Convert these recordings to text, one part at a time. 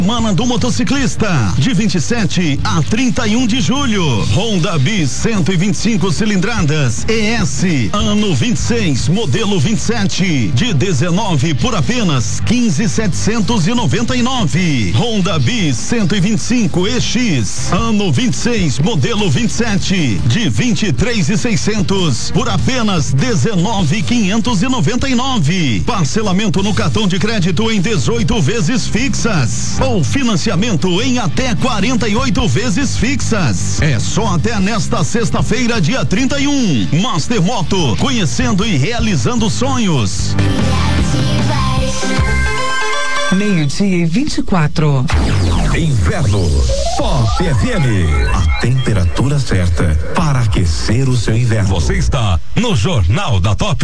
Semana do Motociclista, de 27 a 31 de julho. Honda Bis 125 cilindradas ES, ano 26, modelo 27, de 19 por apenas 15.799. Honda Bis 125 EX, ano 26, modelo 27, de 23.600 por apenas 19.599. Parcelamento no cartão de crédito em 18 vezes fixas. Ou financiamento em até 48 vezes fixas. É só até nesta sexta-feira, dia 31. Master Moto, conhecendo e realizando sonhos. Meio-dia e 24. Inverno. Pop FM. A temperatura certa para aquecer o seu inverno. Você está no Jornal da Top.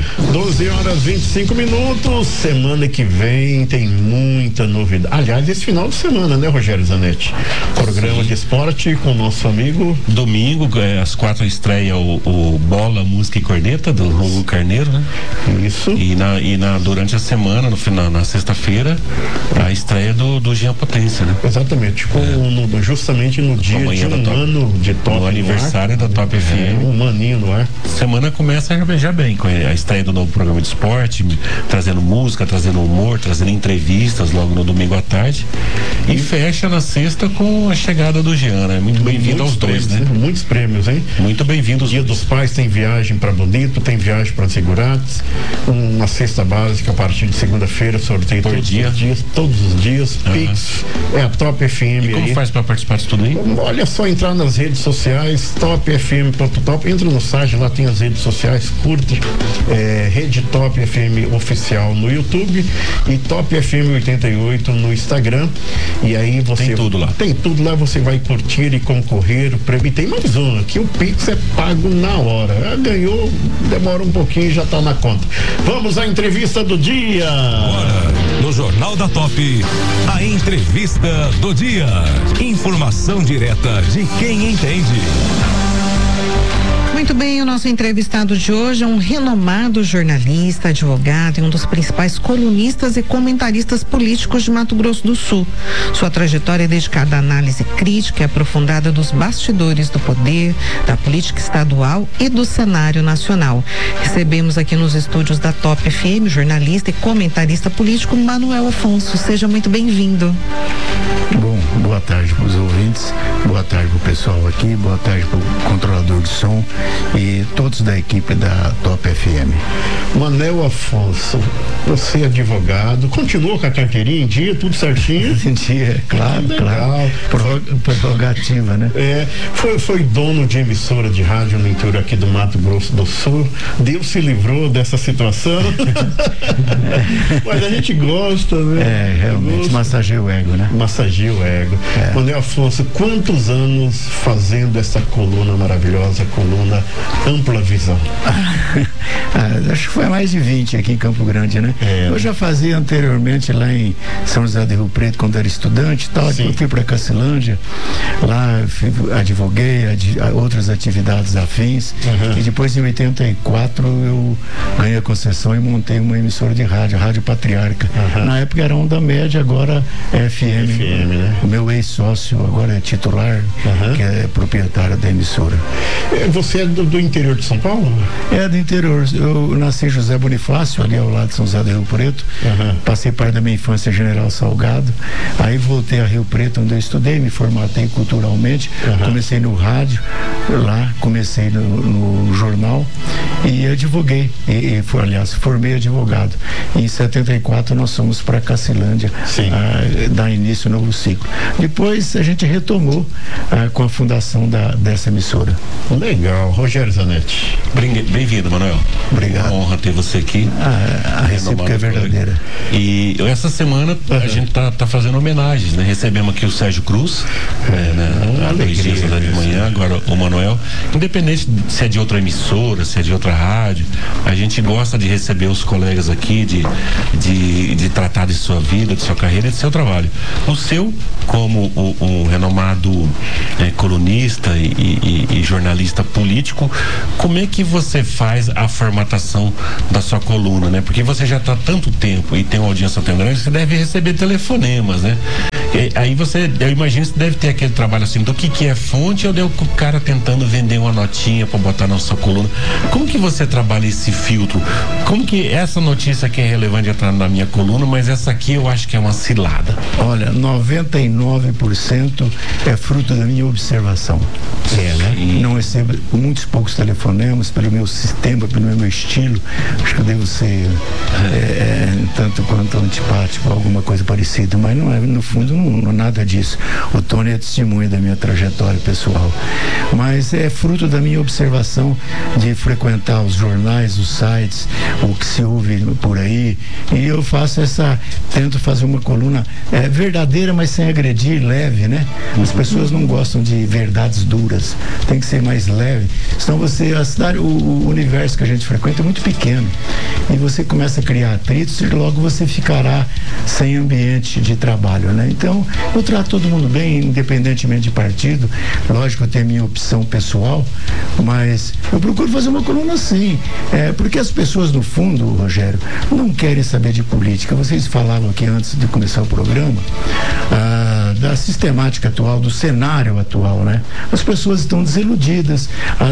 12h25. Semana que vem tem muita novidade. Aliás, esse final de semana, né, Rogério Zanetti? Programa de esporte com o nosso amigo. Domingo, às 4 estreia o Bola, Música e Corneta do Hugo Carneiro, né? Isso. E durante a semana, no final, na sexta-feira, a estreia do Jean Potência, né? Exatamente, justamente no dia de um ano de Top. No aniversário da Top FM. Um aninho no ar. Semana começa já bem, com a estreia do novo programa de esporte, trazendo música, trazendo humor, trazendo entrevistas logo no domingo à tarde. E fecha na sexta com a chegada do Jean, né? Muito bem-vindo aos dois, né? Muitos prêmios, hein? Muito bem-vindos. Dia dos Pais tem viagem para Bonito, tem viagem para Segurates, uma cesta básica a partir de segunda-feira, sorteio por dia. Todos os dias, Pix, é a Top FM. E como faz para participar disso tudo aí? Olha só, entrar nas redes sociais, topfm.top, entra no site, lá tem as redes sociais, curte, Rede Top FM Oficial no YouTube e Top FM 88 no Instagram, e aí você... Tem tudo lá. Tem tudo lá, você vai curtir e concorrer, e tem mais uma, que o Pix é pago na hora, ganhou, demora um pouquinho e já tá na conta. Vamos à entrevista do dia. Bora. No Jornal da Top, a entrevista do dia. Informação direta de quem entende. Muito bem, o nosso entrevistado de hoje é um renomado jornalista, advogado e um dos principais colunistas e comentaristas políticos de Mato Grosso do Sul. Sua trajetória é dedicada à análise crítica e aprofundada dos bastidores do poder, da política estadual e do cenário nacional. Recebemos aqui nos estúdios da Top FM, jornalista e comentarista político Manuel Afonso. Seja muito bem-vindo. Bom, boa tarde para os ouvintes, boa tarde para o pessoal aqui, boa tarde para o controlador de som e todos da equipe da Top FM. Manuel Afonso, você é advogado, continuou com a carteirinha em dia, tudo certinho? Em dia, claro, claro. Prerrogativa, né? Foi dono de emissora de rádio no interior aqui do Mato Grosso do Sul. Deus se livrou dessa situação. Mas a gente gosta, né? Realmente, massageia o ego, né? Massageia o ego. Manuel Afonso, quantos anos fazendo essa coluna maravilhosa, coluna Ampla Visão? Acho que foi mais de 20 aqui em Campo Grande, né? Eu já fazia anteriormente lá em São José do Rio Preto, quando era estudante e tal. Depois fui para Cacilândia, lá advoguei outras atividades afins. E depois, em 84, eu ganhei a concessão e montei uma emissora de rádio, a Rádio Patriarca. Na época era Onda Média, agora é FM, né? O meu ex-sócio agora é titular, que é proprietário da emissora. Você é do interior de São Paulo? É do interior. Eu nasci em José Bonifácio, ali ao lado de São José do Rio Preto. Passei parte da minha infância em General Salgado. Aí voltei a Rio Preto, onde eu estudei, me formatei culturalmente. Comecei no rádio, lá comecei no jornal e advoguei. Formei advogado. Em 74 nós fomos para Cacilândia dar início ao novo ciclo. Depois a gente retomou com a fundação dessa emissora. Legal. Rogério Zanetti. Bem-vindo, Manuel. Obrigado. Uma honra ter você aqui. A recíproca é verdadeira. E essa semana a gente tá fazendo homenagens, né? Recebemos aqui o Sérgio Cruz, há 2 dias de manhã, agora o Manuel. Independente se é de outra emissora, se é de outra rádio, a gente gosta de receber os colegas aqui, de tratar de sua vida, de sua carreira e de seu trabalho. O seu como um renomado colunista e jornalista político, como é que você faz a formatação da sua coluna, né? Porque você já está há tanto tempo e tem uma audiência tão grande, você deve receber telefonemas, né? Aí eu imagino que você deve ter aquele trabalho assim, do que é fonte ou o cara tentando vender uma notinha para botar na sua coluna. Como que você trabalha esse filtro? Como que essa notícia que é relevante entrar na minha coluna, mas essa aqui eu acho que é uma cilada? Olha, 99% é fruto da minha observação. Né? Não recebo muitos poucos telefonemas pelo meu sistema, pelo meu estilo. Acho que eu devo ser tanto quanto antipático, alguma coisa parecida, mas não é, no fundo não é nada disso. O Tony é testemunha da minha trajetória pessoal, mas é fruto da minha observação de frequentar os jornais, os sites, o que se ouve por aí, e eu tento fazer uma coluna verdadeira, mas sem agredir, leve, né? As pessoas não gostam de verdades duras, tem que ser mais leve, senão o universo que a gente frequenta é muito pequeno, e você começa a criar atritos e logo você ficará sem ambiente de trabalho, né? Então, eu trato todo mundo bem, independentemente de partido. Lógico, eu tenho minha opção pessoal, mas eu procuro fazer uma coluna assim, porque as pessoas, no fundo, Rogério, não querem saber de política. Vocês falavam aqui antes de começar o programa da sistemática atual, do cenário atual, né? As pessoas estão desiludidas,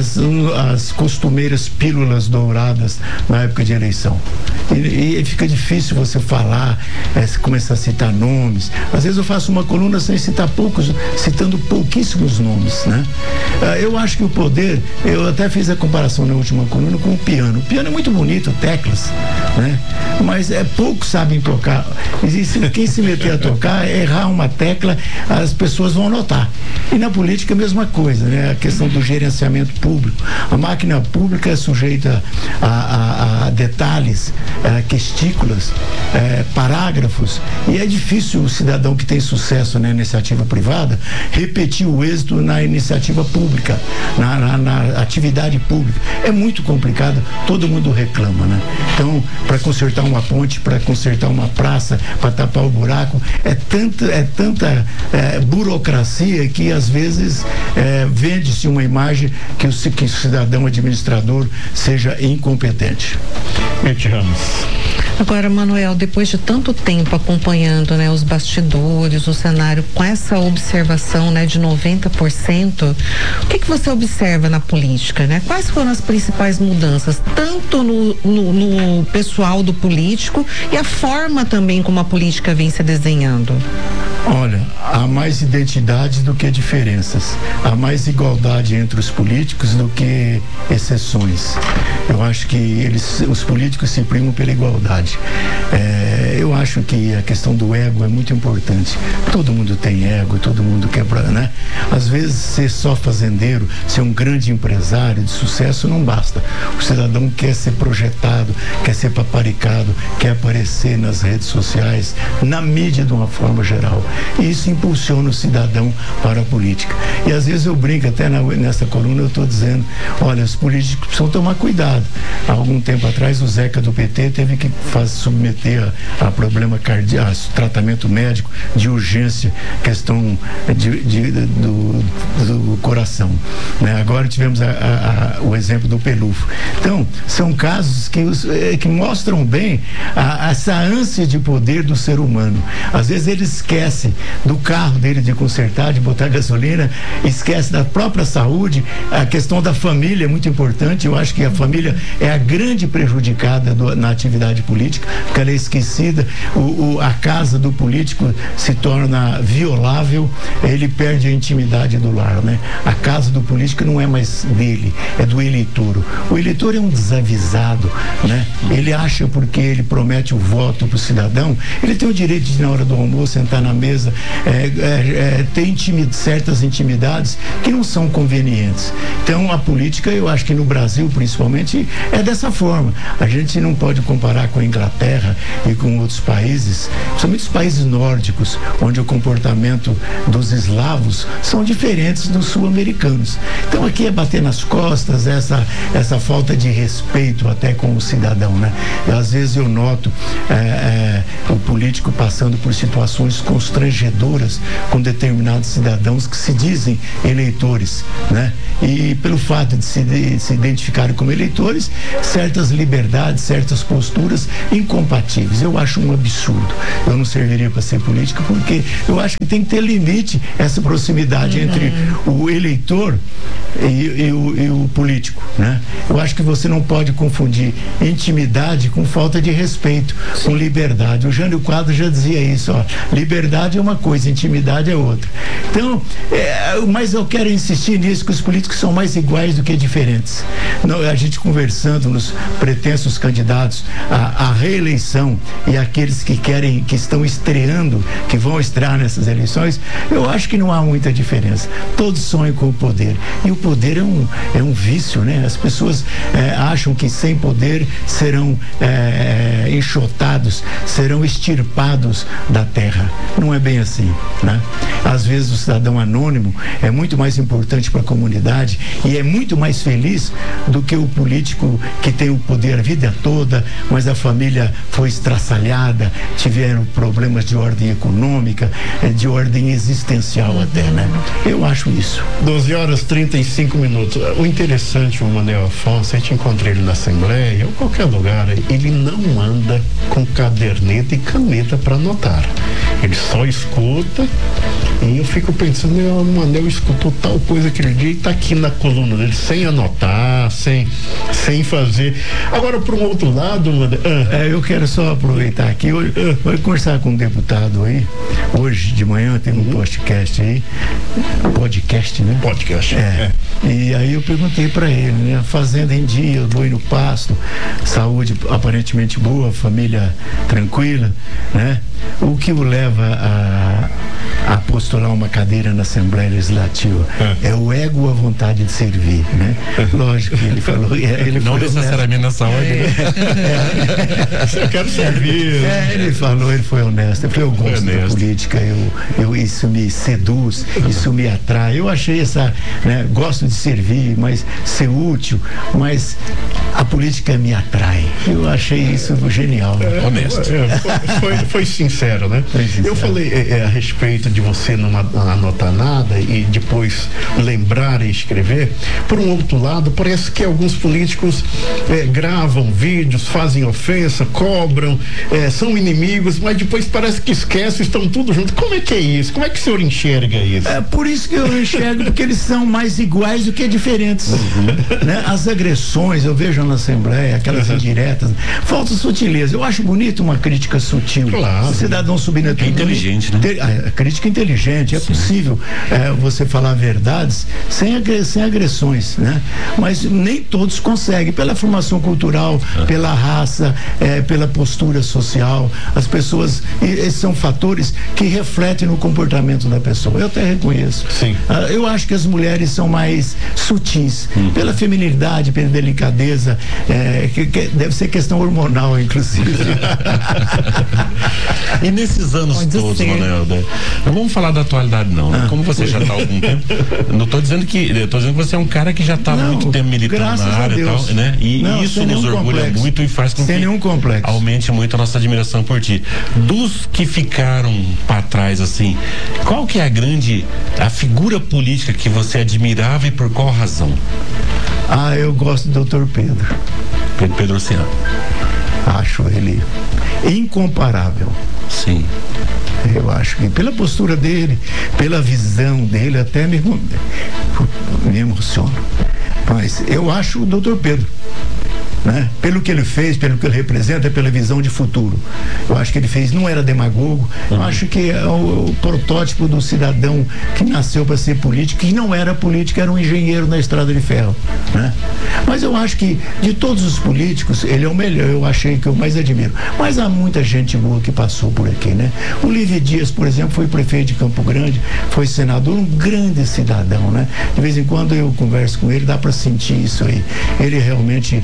as costumeiras pílulas douradas na época de eleição. E fica difícil você falar, começar a citar nomes. Às vezes eu faço uma coluna sem citando pouquíssimos nomes, né? Eu acho que o poder, eu até fiz a comparação na última coluna com o piano. O piano é muito bonito, teclas, né? Mas poucos sabem tocar. E quem se meter a tocar, errar uma tecla, as pessoas vão notar. E na política a mesma coisa, né? A questão do gerenciamento público. A máquina pública é sujeita a detalhes, questículas, parágrafos, e é difícil o cidadão que tem sucesso na iniciativa privada repetir o êxito na iniciativa pública, na atividade pública. É muito complicado, todo mundo reclama, né? Então, para consertar uma ponte, para consertar uma praça, para tapar o buraco, é tanta burocracia que às vezes vende-se uma imagem que o cidadão administrador seja incompetente. Ramos. Agora, Manuel, depois de tanto tempo acompanhando, né, os bastidores, o cenário, com essa observação, né, de 90%, o que você observa na política, né? Quais foram as principais mudanças, tanto no pessoal do político e a forma também como a política vem se desenhando? Olha, há mais identidades do que diferenças. Há mais igualdade entre os políticos do que exceções. Eu acho que os políticos se primam pela igualdade. Eu acho que a questão do ego é muito importante. Todo mundo tem ego, todo mundo quer, né? Às vezes, ser só fazendeiro, ser um grande empresário de sucesso não basta. O cidadão quer ser projetado, quer ser paparicado, quer aparecer nas redes sociais, na mídia de uma forma geral. E isso impulsiona o cidadão para a política. E às vezes eu brinco, até nessa coluna eu estou dizendo, olha, os políticos precisam tomar cuidado. Há algum tempo atrás o Zeca do PT teve que submeter a problema cardíaco, tratamento médico de urgência, questão do coração, né? Agora tivemos o exemplo do Pelufo. Então, são casos que mostram bem essa ânsia de poder do ser humano. Às vezes ele esquece do carro dele de consertar, de botar gasolina, esquece da própria saúde. A questão da família é muito importante. Eu acho que a família é a grande prejudicada na atividade política, porque ela é esquecida. A casa do político se torna violável, ele perde a intimidade do lar, né? A casa do político não é mais dele, é do eleitor. O eleitor é um desavisado, né? Ele acha, porque ele promete o voto para o cidadão, ele tem o direito de, na hora do almoço, sentar na mesa, ter certas intimidades que não são convenientes. Então, a política, eu acho que no Brasil, principalmente, é dessa forma. A gente não pode comparar com a Inglaterra e com outros países, principalmente os países nórdicos, onde o comportamento dos eslavos são diferentes dos sul-americanos. Então aqui é bater nas costas, essa falta de respeito até com o cidadão, né? Às vezes eu noto o político passando por situações constrangedoras com determinados cidadãos que se dizem eleitores, né? E pelo fato de se identificarem como eleitores, certas liberdades, certas posturas incompatíveis. Eu acho um absurdo. Eu não serviria para ser político, porque eu acho que tem que ter limite essa proximidade entre o eleitor e o político, né? Eu acho que você não pode confundir intimidade com falta de respeito, com liberdade. O Jânio Quadros já dizia isso, ó, liberdade é uma coisa, intimidade é outra. Então, mas eu quero insistir nisso, que os políticos são mais iguais do que diferentes. A gente conversando nos pretensos candidatos à reeleição e aqueles que estão estreando, que vão estrear nessas eleições, eu acho que não há muita diferença. Todos sonham com o poder. E o poder é um vício, né? As pessoas acham que sem poder serão enxotados, serão extirpados da terra. Não é bem assim, né? Às vezes o cidadão anônimo é muito mais importante para a comunidade e é muito mais feliz do que o político que tem o poder a vida toda, mas a família foi estraçalhada, tiveram problemas de ordem econômica, de ordem existencial até, né? Eu acho isso. 12h35. O interessante, o Manuel Afonso, a gente encontra ele na Assembleia ou qualquer lugar, ele não anda com caderneta e caneta para anotar. Ele só escuta, e eu fico pensando, o Manuel escutou tal coisa aquele dia e está aqui na coluna dele, sem anotar, sem fazer. Agora, por um outro lado, eu quero só aproveitar aqui, vou conversar com um deputado aí, hoje de manhã tem um podcast aí, podcast, né? Podcast. E aí eu perguntei para ele, né? Fazenda em dia, boi no pasto, saúde aparentemente boa, família tranquila, né? O que o leva a postular uma cadeira na Assembleia Legislativa é o ego ou a vontade de servir, né? Lógico que ele falou. Ele não necessariamente nessa ordem. Eu quero servir. Ele falou, ele foi honesto. Eu gosto da política, isso me seduz, isso me atrai. Eu achei né? Gosto de servir, mas ser útil, mas a política me atrai. Eu achei isso genial. Honesto. Foi sincero, né? Eu falei a respeito de você não anotar nada e depois lembrar e escrever. Por um outro lado, parece que alguns políticos gravam vídeos, fazem ofensa, cobram, são inimigos, mas depois parece que esquecem, estão tudo junto. Como é que é isso? Como é que o senhor enxerga isso? É por isso que eu enxergo, porque eles são mais iguais do que diferentes. Né? As agressões, eu vejo na Assembleia, aquelas indiretas, falta sutileza. Eu acho bonito uma crítica sutil. Claro. O cidadão subindo aqui. É inteligente, né? A crítica inteligente. É possível você falar verdades sem agressões, né? Mas nem todos conseguem, pela formação cultural, pela raça, pela postura social. As pessoas, esses são fatores que refletem no comportamento da pessoa. Eu até reconheço. Sim. Eu acho que as mulheres são mais sutis, pela feminilidade, pela delicadeza, que deve ser questão hormonal, inclusive. E nesses anos todos, Manuel, não vamos falar da atualidade não, né? Como você já está há algum tempo, não estou dizendo que você é um cara que já está há muito tempo militando na área e tal, né? E isso nos orgulha muito e faz com que aumente muito a nossa admiração por ti. Dos que ficaram para trás, assim, qual que é a figura política que você admirava e por qual razão? Eu gosto do Dr. Pedro Oceano. Acho ele incomparável. Sim. Eu acho que pela postura dele, pela visão dele, até me emociono. Mas eu acho o Dr. Pedro, né? Pelo que ele fez, pelo que ele representa, pela visão de futuro. Eu acho que ele fez, não era demagogo. Eu acho que é o protótipo do cidadão que nasceu para ser político, que não era político, era um engenheiro na estrada de ferro, né? Mas eu acho que de todos os políticos, ele é o melhor, eu achei que eu mais admiro. Mas há muita gente boa que passou por aqui, né? O Lívio Dias, por exemplo, foi prefeito de Campo Grande, foi senador, um grande cidadão, né? De vez em quando eu converso com ele, dá para sentir isso aí. Ele é realmente um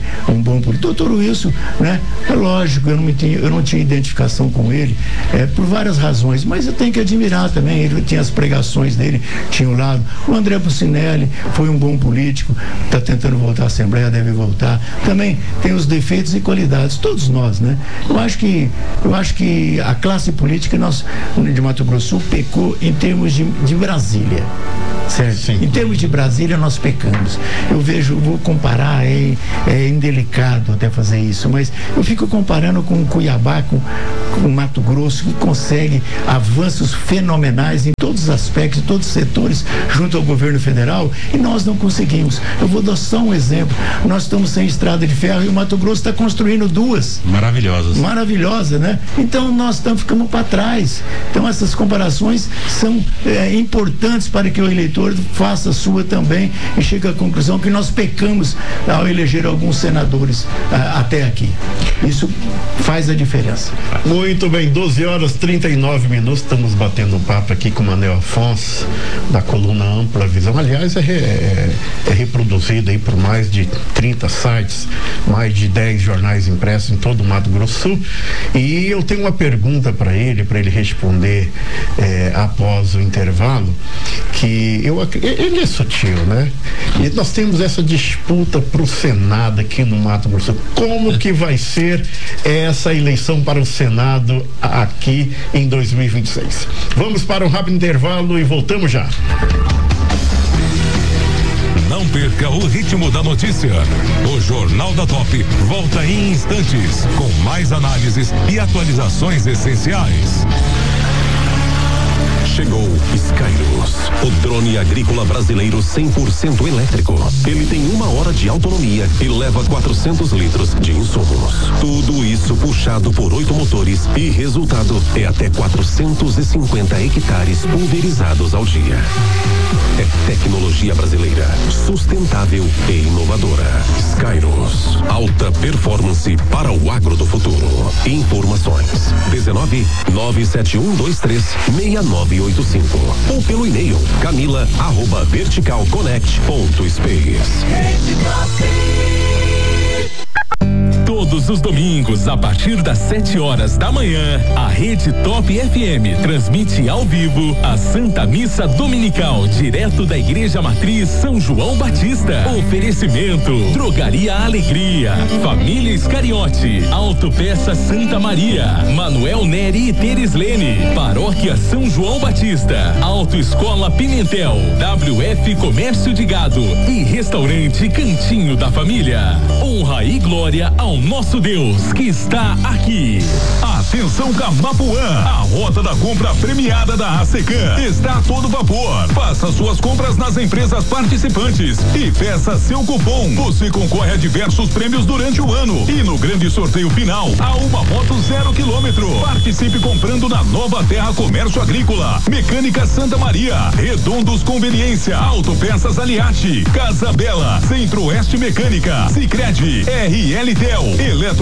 bom político. Doutor Wilson, né? É lógico, eu não tinha identificação com ele, por várias razões, mas eu tenho que admirar também, ele tinha as pregações dele, tinha o lado. O André Bucinelli foi um bom político, está tentando voltar à Assembleia, deve voltar. Também tem os defeitos e qualidades, todos nós, né? Eu acho que a classe política de Mato Grosso do Sul pecou em termos de Brasília. Certo? Sim. Em termos de Brasília, nós pecamos. Vou comparar, é indelicado até fazer isso, mas eu fico comparando com Cuiabá, com Mato Grosso, que consegue avanços fenomenais em todos os aspectos, em todos os setores, junto ao governo federal, e nós não conseguimos. Eu vou dar só um exemplo. Nós estamos sem estrada de ferro e o Mato Grosso está construindo 2. Maravilhosas, né? Então nós ficamos para trás. Então essas comparações são importantes para que o eleitor faça a sua também e chegue à conclusão que nós pecamos ao eleger alguns senadores até aqui. Isso faz a diferença. Muito bem, 12h39. Estamos batendo um papo aqui com o Manuel Afonso, da coluna Ampla Visão. Aliás, é reproduzido aí por mais de 30 sites, mais de 10 jornais impressos em todo o Mato Grosso do Sul. E eu tenho uma pergunta para ele responder após o intervalo, que ele é sutil, né? E nós temos essa disputa para o Senado aqui no Mato Grosso. Como que vai ser essa eleição para o Senado aqui em 2026? Vamos para um rápido intervalo e voltamos já. Não perca o ritmo da notícia. O Jornal da Top volta em instantes com mais análises e atualizações essenciais. Chegou Skyros, o drone agrícola brasileiro 100% elétrico. Ele tem 1 hora de autonomia e leva 400 litros de insumos. Tudo isso puxado por 8 motores e resultado é até 450 hectares pulverizados ao dia. É tecnologia brasileira, sustentável e inovadora. Skyros, alta performance para o agro do futuro. Informações: 19-97123-6985 ou pelo e-mail camila@verticalconnect.space. Todos os domingos, a partir das 7h da manhã, a Rede Top FM transmite ao vivo a Santa Missa Dominical, direto da Igreja Matriz São João Batista. Oferecimento: Drogaria Alegria, Família Iscariote, Autopeça Santa Maria, Manuel Neri e Tereslene, Paróquia São João Batista, Autoescola Pimentel, WF Comércio de Gado e Restaurante Cantinho da Família. Honra e glória ao nosso Deus que está aqui. Atenção Camapuã, a rota da compra premiada da ASECAM está a todo vapor. Faça suas compras nas empresas participantes e peça seu cupom. Você concorre a diversos prêmios durante o ano e no grande sorteio final a uma moto 0 km. Participe comprando na Nova Terra Comércio Agrícola, Mecânica Santa Maria, Redondos Conveniência, Autopeças Aliati, Casa Bela, Centro-Oeste Mecânica, Sicredi, RL Tel,